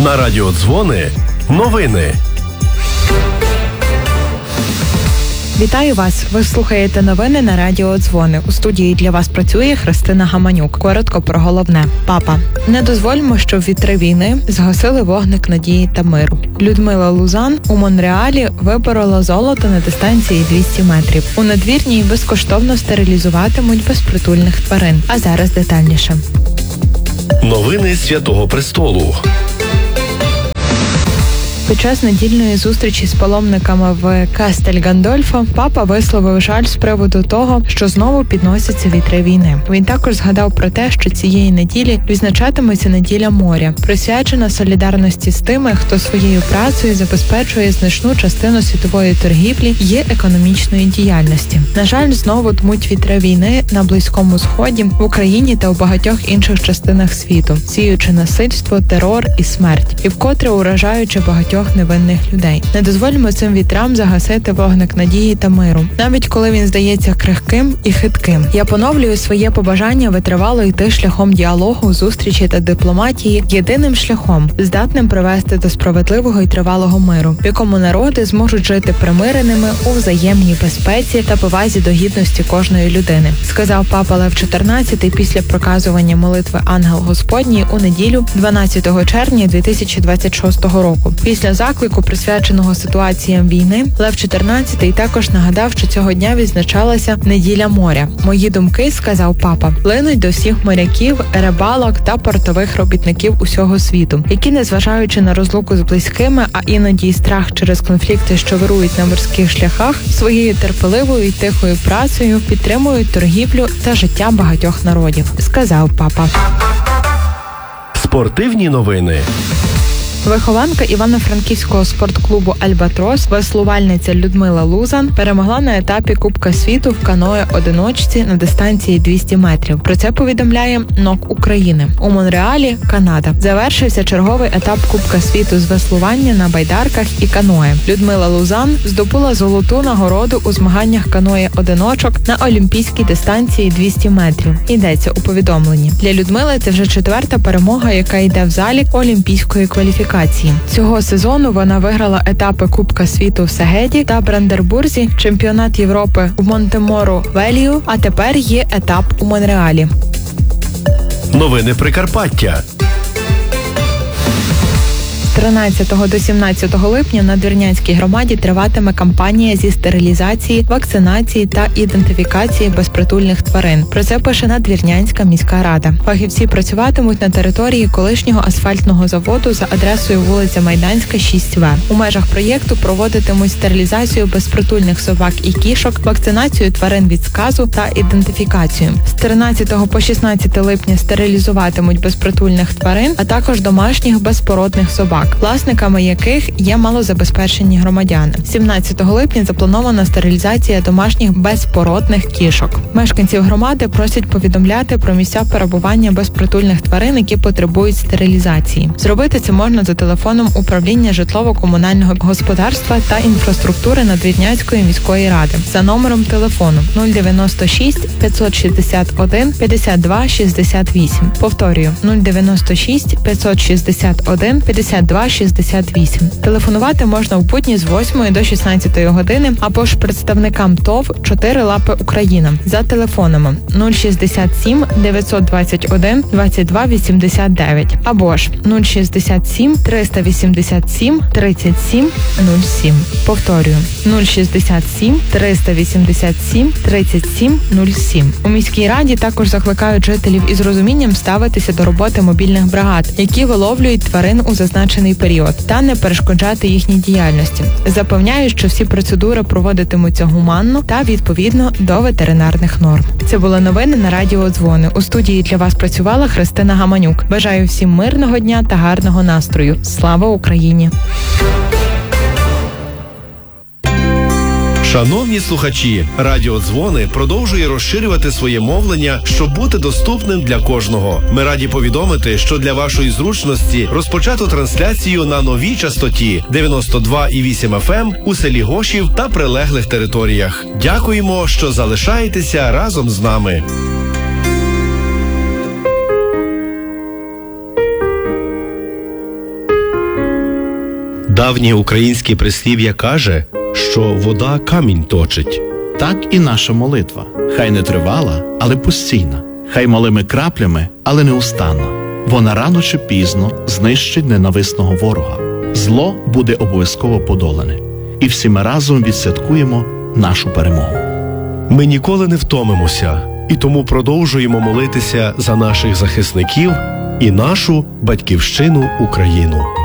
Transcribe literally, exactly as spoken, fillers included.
На радіо Дзвони новини. Вітаю вас! Ви слухаєте новини на радіо Дзвони. У студії для вас працює Христина Гаманюк. Коротко про головне. Папа. Не дозвольмо, щоб вітри війни згасили вогник надії та миру. Людмила Лузан у Монреалі виборола золото на дистанції двісті метрів. У надвірній безкоштовно стерилізуватимуть безпритульних тварин. А зараз детальніше. Новини Святого Престолу. Під час недільної зустрічі з паломниками в Кастель-Гандольфо папа висловив жаль з приводу того, що знову підносяться вітри війни. Він також згадав про те, що цієї неділі відзначатиметься неділя моря, присвячена солідарності з тими, хто своєю працею забезпечує значну частину світової торгівлі і економічної діяльності. На жаль, знову дмуть вітри війни на Близькому Сході, в Україні та у багатьох інших частинах світу, сіючи насильство, терор і смерть, і вкотре уражаючи багатьох невинних людей. Не дозволимо цим вітрам загасити вогник надії та миру, навіть коли він здається крихким і хитким. Я поновлюю своє побажання витривало йти шляхом діалогу, зустрічі та дипломатії єдиним шляхом, здатним привести до справедливого і тривалого миру, в якому народи зможуть жити примиреними у взаємній безпеці та повазі до гідності кожної людини, сказав папа Лев чотирнадцятий після проказування молитви Ангел Господній у неділю дванадцятого червня дві тисячі двадцять шостого року. Після заклику, присвяченого ситуаціям війни, Лев чотирнадцятий також нагадав, що цього дня відзначалася неділя моря. Мої думки, сказав папа, линуть до всіх моряків, рибалок та портових робітників усього світу, які, незважаючи на розлуку з близькими, а іноді й страх через конфлікти, що вирують на морських шляхах, своєю терпеливою і тихою працею підтримують торгівлю та життя багатьох народів, сказав папа. Спортивні новини. Вихованка Івано-Франківського спортклубу «Альбатрос», веслувальниця Людмила Лузан перемогла на етапі Кубка світу в каное-одиночці на дистанції двісті метрів. Про це повідомляє НОК України. У Монреалі, Канада, завершився черговий етап Кубка світу з веслування на байдарках і каное. Людмила Лузан здобула золоту нагороду у змаганнях каное-одиночок на олімпійській дистанції двісті метрів. Йдеться у повідомленні. Для Людмили це вже четверта перемога, яка йде в залік олімпійської кваліфікації. Цього сезону вона виграла етапи Кубка світу в Сегеді та Брандербурзі, чемпіонат Європи в Монтеморо-Велію, а тепер є етап у Монреалі. Новини Прикарпаття. З тринадцятого до сімнадцятого липня в Надвірнянській громаді триватиме кампанія зі стерилізації, вакцинації та ідентифікації безпритульних тварин. Про це пише Надвірнянська міська рада. Фахівці працюватимуть на території колишнього асфальтного заводу за адресою вулиця Майданська, шість В. У межах проєкту проводитимуть стерилізацію безпритульних собак і кішок, вакцинацію тварин від сказу та ідентифікацію. З тринадцятого по шістнадцяте липня стерилізуватимуть безпритульних тварин, а також домашніх безпородних собак, власниками яких є малозабезпечені громадяни. сімнадцятого липня запланована стерилізація домашніх безпородних кішок. Мешканців громади просять повідомляти про місця перебування безпритульних тварин, які потребують стерилізації. Зробити це можна за телефоном управління житлово-комунального господарства та інфраструктури Надвірнянської міської ради за номером телефону нуль дев'яносто шість п'ятсот шістдесят один п'ятдесят два шістдесят вісім. Повторюю, нуль дев'яносто шість п'ятсот шістдесят один п'ятдесят два шістдесят вісім. Телефонувати можна в будні з восьмої до шістнадцятої години або ж представникам ТОВ «Чотири лапи Україна» за телефонами нуль шістдесят сім дев'ятсот двадцять один двадцять два вісімдесят дев'ять або ж нуль шістдесят сім триста вісімдесят сім тридцять сім нуль сім. Повторюю, нуль шістдесят сім триста вісімдесят сім тридцять сім нуль сім. У міській раді також закликають жителів із розумінням ставитися до роботи мобільних бригад, які виловлюють тварин у зазначений період, та не перешкоджати їхній діяльності. Запевняють, що всі процедури проводитимуться гуманно та відповідно до ветеринарних норм. Це були новини на радіо Дзвони. У студії для вас працювала Христина Гаманюк. Бажаю всім мирного дня та гарного настрою. Слава Україні! Шановні слухачі, Радіо Дзвони продовжує розширювати своє мовлення, щоб бути доступним для кожного. Ми раді повідомити, що для вашої зручності розпочато трансляцію на новій частоті дев'яносто два і вісім еф ем у селі Гошів та прилеглих територіях. Дякуємо, що залишаєтеся разом з нами. Давнє українське прислів'я каже, що вода камінь точить. Так і наша молитва. Хай не тривала, але постійна. Хай малими краплями, але неустанна. Вона рано чи пізно знищить ненависного ворога. Зло буде обов'язково подолане. І всі ми разом відсвяткуємо нашу перемогу. Ми ніколи не втомимося, і тому продовжуємо молитися за наших захисників і нашу батьківщину Україну.